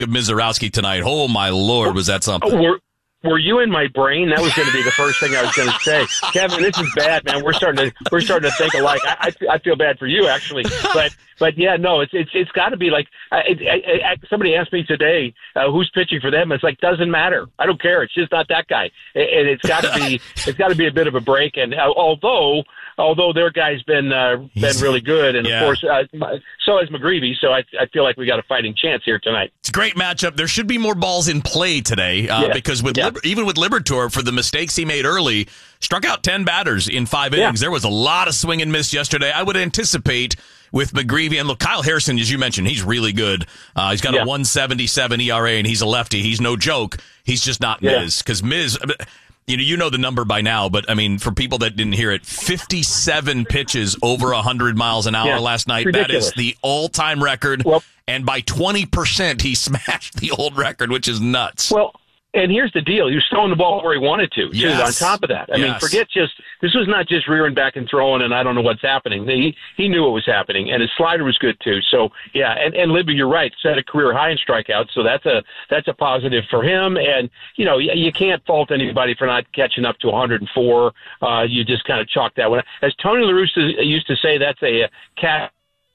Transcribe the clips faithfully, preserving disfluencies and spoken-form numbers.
Mizorowski tonight. Oh, my Lord, was that something? Oh, we're- Were you in my brain? That was going to be the first thing I was going to say. Kevin, this is bad, man. We're starting to we're starting to think alike. I, I, I feel bad for you, actually, but but yeah, no, it's it's it's got to be like I, I, I, somebody asked me today uh, who's pitching for them. It's like doesn't matter. I don't care. It's just not that guy, and it's got to be it's got to be a bit of a break. And uh, although although their guy's been uh, been really good, and yeah. of course uh, so has McGreevy. So I I feel like we got a fighting chance here tonight. It's a great matchup. There should be more balls in play today uh, yeah. because with yeah. Liber- even with Liberatore, for the mistakes he made early, struck out ten batters in five innings. Yeah. There was a lot of swing and miss yesterday. I would anticipate with McGreevy, and look, Kyle Harrison, as you mentioned, he's really good. Uh, he's got yeah. a one seventy-seven E R A, and he's a lefty. He's no joke. He's just not yeah. Miz, because Miz, you know, you know the number by now, but I mean, for people that didn't hear it, fifty-seven pitches over one hundred miles an hour yeah. last night. Ridiculous. That is the all-time record. Well, and by twenty percent, he smashed the old record, which is nuts. Well, and here's the deal. He was throwing the ball where he wanted to, too, yes. on top of that. I yes. mean, forget just – this was not just rearing back and throwing and I don't know what's happening. He he knew what was happening, and his slider was good, too. So, yeah, and, and Libby, you're right, set a career high in strikeouts, so that's a that's a positive for him. And, you know, you, you can't fault anybody for not catching up to one hundred four. Uh, you just kind of chalk that one. As Tony La Russa used to say, that's a, a cat.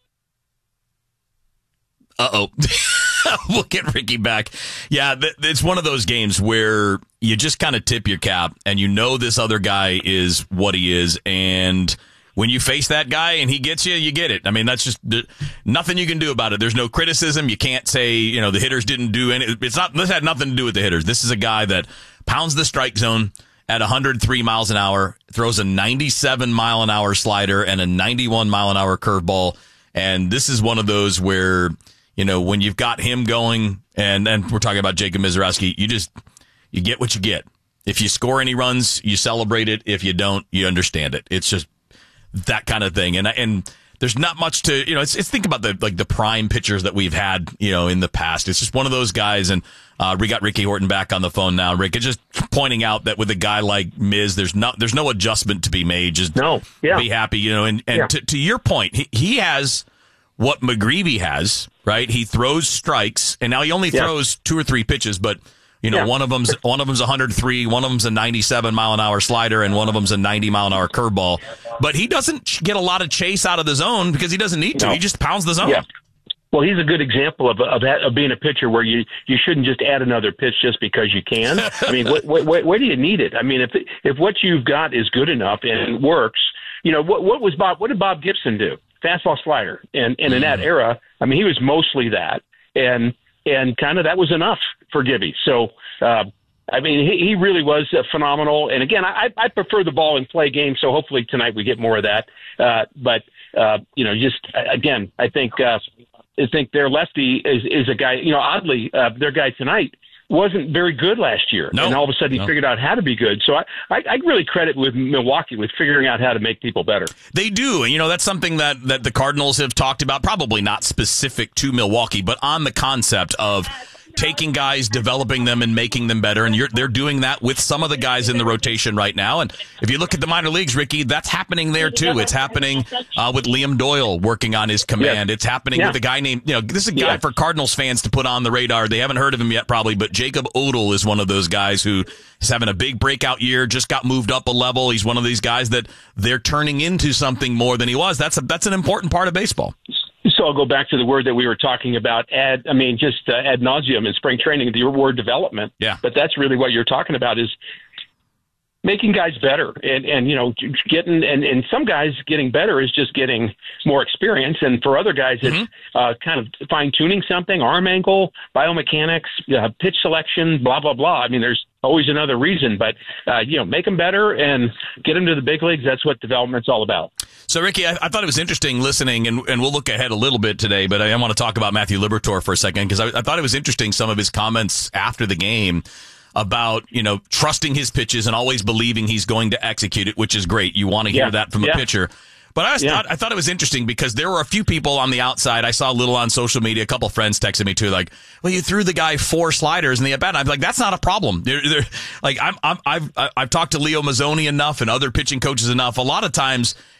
Uh-oh. We'll get Ricky back. Yeah, th- it's one of those games where you just kind of tip your cap and you know this other guy is what he is. And when you face that guy and he gets you, you get it. I mean, that's just th- nothing you can do about it. There's no criticism. You can't say, you know, the hitters didn't do any. It's not, this had nothing to do with the hitters. This is a guy that pounds the strike zone at one hundred three miles an hour, throws a ninety-seven mile an hour slider and a ninety-one mile an hour curveball. And this is one of those where, you know, when you've got him going, and, and we're talking about Jacob Mizorowski, you just, you get what you get. If you score any runs, you celebrate it. If you don't, you understand it. It's just that kind of thing. And, and there's not much to, you know, it's, it's think about the, like the prime pitchers that we've had, you know, in the past. It's just one of those guys. And, uh, we got Ricky Horton back on the phone now. Rick, it's just pointing out that with a guy like Miz, there's not, there's no adjustment to be made. Just no, yeah. be happy, you know, and, and yeah. to, to your point, he, he has what McGreevy has, right? He throws strikes, and now he only yeah. throws two or three pitches, but you know, yeah. one of them's one of them's one hundred three, one of them's a ninety-seven mile an hour slider, and one of them's a ninety mile an hour curveball. But he doesn't get a lot of chase out of the zone because he doesn't need to. No. He just pounds the zone. Yeah. Well, he's a good example of of, of being a pitcher where you, you shouldn't just add another pitch just because you can. I mean, what, what, what, where do you need it? I mean, if if what you've got is good enough and it works, you know, what what was Bob? What did Bob Gibson do? Fastball slider, and, and in that era, I mean, he was mostly that, and and kind of that was enough for Gibby. So, uh, I mean, he, he really was uh, phenomenal. And again, I, I prefer the ball and play game, so hopefully tonight we get more of that. Uh, but uh, you know, just again, I think uh, I think their lefty is is a guy. You know, oddly, uh, their guy tonight wasn't very good last year, no. and all of a sudden he no. figured out how to be good. So I, I, I really credit with Milwaukee with figuring out how to make people better. They do, and you know that's something that, that the Cardinals have talked about, probably not specific to Milwaukee, but on the concept of taking guys, developing them, and making them better. And you're, they're doing that with some of the guys in the rotation right now. And if you look at the minor leagues, Ricky, that's happening there too. It's happening uh, with Liam Doyle working on his command. Yeah. It's happening yeah. with a guy named, you know, this is a guy yeah. for Cardinals fans to put on the radar. They haven't heard of him yet probably, but Jacob Odell is one of those guys who is having a big breakout year, just got moved up a level. He's one of these guys that they're turning into something more than he was. That's a, that's an important part of baseball. So I'll go back to the word that we were talking about, ad, I mean, just uh, ad nauseum in spring training, the word development. Yeah. But that's really what you're talking about is making guys better. And, and you know, getting, and, and some guys getting better is just getting more experience. And for other guys, it's mm-hmm. uh, kind of fine-tuning something, arm angle, biomechanics, uh, pitch selection, blah, blah, blah. I mean, there's always another reason, but, uh, you know, make them better and get them to the big leagues. That's what development's all about. So, Ricky, I, I thought it was interesting listening, and, and we'll look ahead a little bit today, but I want to talk about Matthew Liberatore for a second, because I, I thought it was interesting, some of his comments after the game about, you know, trusting his pitches and always believing he's going to execute it, which is great. You want to hear yeah. that from yeah. a pitcher. But I, was yeah. thought, I thought it was interesting because there were a few people on the outside. I saw a little on social media. A couple friends texted me too, like, "Well, you threw the guy four sliders in the at bat." I'm like, "That's not a problem." They're, they're, like, I'm, I'm, I've, I've talked to Leo Mazzoni enough and other pitching coaches enough. A lot of times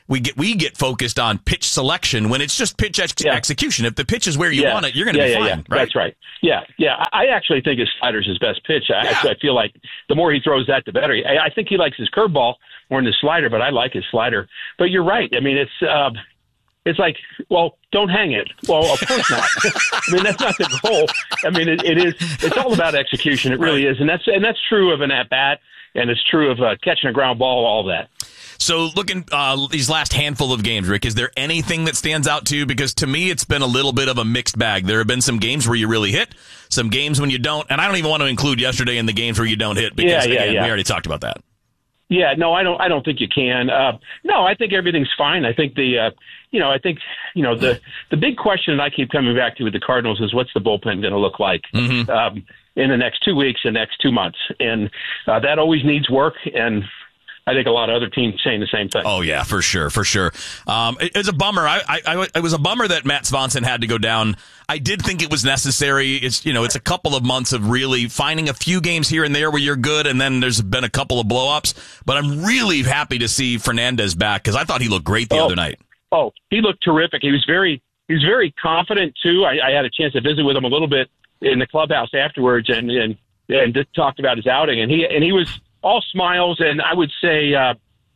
we get we get focused on pitch selection when it's just pitch ex- yeah. execution. If the pitch is where you yeah. want it, you're going to yeah, be yeah, fine. Yeah. Right? That's right. Yeah, yeah. I I actually think his slider's his best pitch. I, Yeah. actually, I feel like the more he throws that, the better. I, I think he likes his curveball more than his slider, but I like his slider. But you're right. I mean, it's uh, it's like, well, don't hang it. Well, of course not. I mean, that's not the goal. I mean, it, it is. It's all about execution. It really right. is, and that's and that's true of an at bat, and it's true of uh, catching a ground ball. All that. So looking uh, these last handful of games, Rick, is there anything that stands out to you? Because to me, it's been a little bit of a mixed bag. There have been some games where you really hit, some games when you don't, and I don't even want to include yesterday in the games where you don't hit because yeah, yeah, again, yeah. we already talked about that. Yeah, no, I don't. I don't think you can. Uh, no, I think everything's fine. I think the, uh, you know, I think, you know, the the big question that I keep coming back to with the Cardinals is what's the bullpen going to look like Mm-hmm. um, in the next two weeks, the next two months, and uh, that always needs work. And I think a lot of other teams saying the same thing. Oh yeah, for sure, for sure. Um, it, it's a bummer. I, I, it was a bummer that Matt Swanson had to go down. I did think it was necessary. It's you know, it's a couple of months of really finding a few games here and there where you're good, and then there's been a couple of blow-ups. But I'm really happy to see Fernandez back because I thought he looked great the oh, other night. Oh, he looked terrific. He was very, he was very confident too. I, I had a chance to visit with him a little bit in the clubhouse afterwards, and and and just talked about his outing, and he and he was all smiles, and I would say, uh,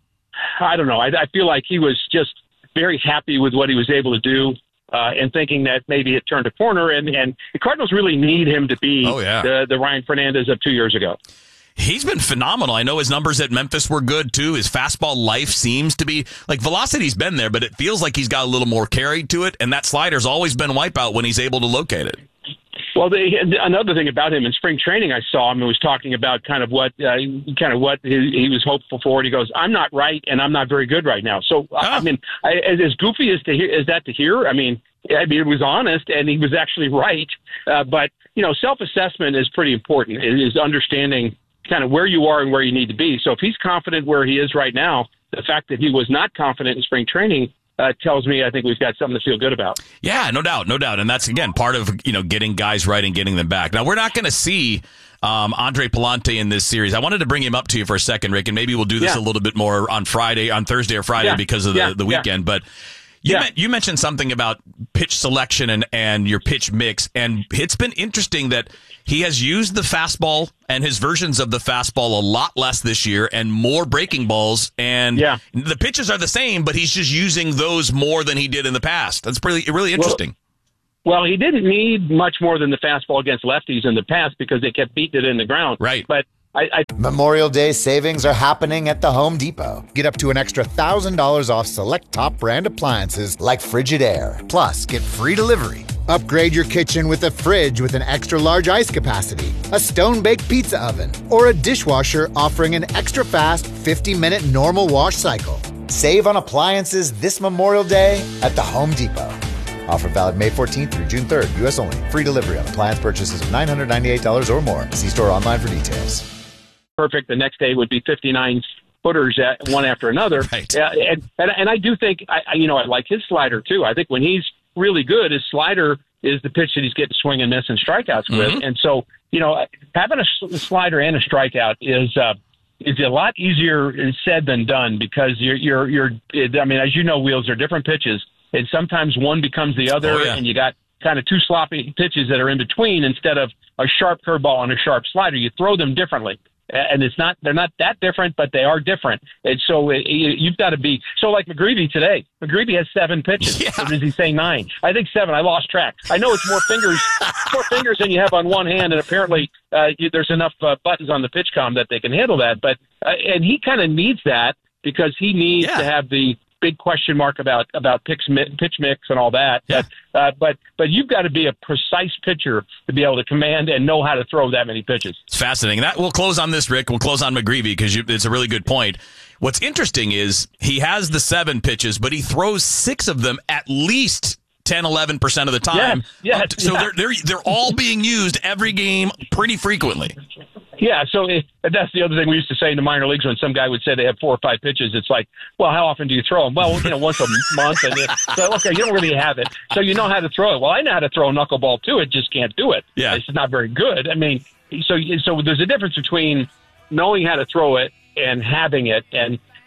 I don't know, I, I feel like he was just very happy with what he was able to do, uh, and thinking that maybe it turned a corner, and, and the Cardinals really need him to be oh, yeah. the, the Ryan Fernandez of two years ago. He's been phenomenal. I know his numbers at Memphis were good, too. His fastball life seems to be, like, velocity's been there, but it feels like he's got a little more carry to it, and that slider's always been wipeout when he's able to locate it. Well, the, another thing about him in spring training, I saw him and was talking about kind of what uh, kind of what he, he was hopeful for. And he goes, "I'm not right, and I'm not very good right now." So, oh. I mean, I, as goofy as to hear, as that to hear, I mean, I mean, it was honest, and he was actually right. Uh, but you know, self-assessment is pretty important. It is understanding kind of where you are and where you need to be. So, if he's confident where he is right now, the fact that he was not confident in spring training Uh, tells me I think we've got something to feel good about. Yeah, no doubt, no doubt. And that's, again, part of, you know, getting guys right and getting them back. Now, we're not going to see um, Andre Pallante in this series. I wanted to bring him up to you for a second, Rick, and maybe we'll do this yeah. a little bit more on Friday, on Thursday or Friday yeah. because of the, yeah. the weekend. Yeah. But you, yeah. me- you mentioned something about pitch selection and, and your pitch mix, and it's been interesting that he has used the fastball and his versions of the fastball a lot less this year and more breaking balls. And yeah. the pitches are the same, but he's just using those more than he did in the past. That's pretty, really interesting. Well, well, he didn't need much more than the fastball against lefties in the past because they kept beating it in the ground. Right. But I, I Memorial Day savings are happening at the Home Depot. Get up to an extra one thousand dollars off select top brand appliances like Frigidaire. Plus, get free delivery. Upgrade your kitchen with a fridge with an extra large ice capacity, a stone-baked pizza oven, or a dishwasher offering an extra fast fifty minute normal wash cycle. Save on appliances this Memorial Day at the Home Depot. Offer valid May fourteenth through June third, U S only. Free delivery on appliance purchases of nine hundred ninety-eight dollars or more. See store online for details. Perfect. The next day would be fifty-nine footers at one after another. Right. Yeah, and, and and I do think I you know I like his slider too. I think when he's really good, his slider is the pitch that he's getting swing and miss and strikeouts with. Mm-hmm. And so you know having a slider and a strikeout is uh, is a lot easier said than done because you're you're you're. I mean, as you know, Wheels are different pitches, and sometimes one becomes the other, oh, yeah. and you got kind of two sloppy pitches that are in between instead of a sharp curveball and a sharp slider. You throw them differently. And it's not, they're not that different, but they are different. And so it, you've got to be, so like McGreevy today, McGreevy has seven pitches. Yeah. Or does he say nine? I think seven. I lost track. I know it's more fingers, more fingers than you have on one hand. And apparently uh, you, there's enough uh, buttons on the pitch comm that they can handle that. But, uh, and he kind of needs that because he needs yeah. to have the big question mark about, about pitch, pitch mix and all that. Yeah. But, uh, but, but you've got to be a precise pitcher to be able to command and know how to throw that many pitches. It's fascinating. That we'll close on this, Rick. We'll close on McGreevy because it's a really good point. What's interesting is he has the seven pitches, but he throws six of them at least ten, eleven percent of the time. Yes, yes, so yeah. they're, they're, they're all being used every game pretty frequently. Yeah, so it, that's the other thing we used to say in the minor leagues when some guy would say they have four or five pitches. It's like, well, how often do you throw them? Well, you know, once a month. And it, so, okay, you don't really have it. So you know how to throw it. Well, I know how to throw a knuckleball too. It just can't do it. Yeah. It's not very good. I mean, so so there's a difference between knowing how to throw it and having it. And,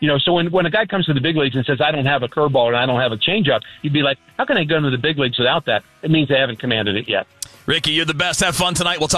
You know, so when, when a guy comes to the big leagues and says, I don't have a curveball and I don't have a changeup, you'd be like, how can I go into the big leagues without that? It means they haven't commanded it yet. Ricky, you're the best. Have fun tonight. We'll talk.